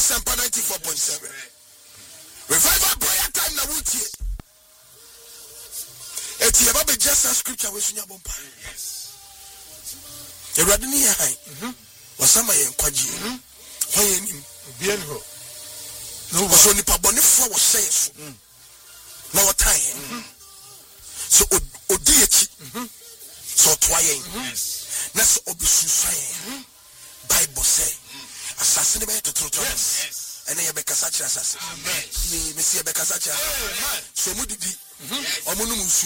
Asempa 94.7. Revival prayer time na wutie. Eti eba be just a scripture we sunya bompa. Ewrade ni hai. Wasama ye nkwaji. Hoye nim. Bien ho. No so nipa bone fo wo say so. Na wo tai. So odi echi. So twaye. Na so obisuswan. Bible say assassin be to. Yes. And you be kasa kira assassin. Amen. Me see be kasa kira. So mu didi. Omo no mu